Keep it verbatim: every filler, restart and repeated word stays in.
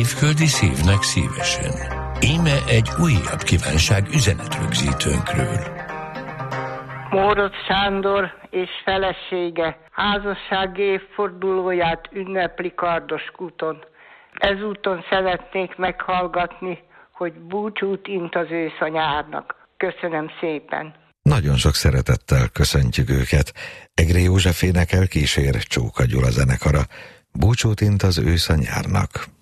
Évföldi szívnek szívesen. Íme egy újabb kívánság üzenetrögzítőnkről. Mórocz Sándor és felesége házassági évfordulóját ünnepli Kardoskúton. Ezúton szeretnék meghallgatni, hogy búcsút int az ősz a nyárnak. Köszönöm szépen. Nagyon sok szeretettel köszöntjük őket. Egré József énekel, kísér Csóka Gyula zenekara. Búcsút int az ősz a nyárnak.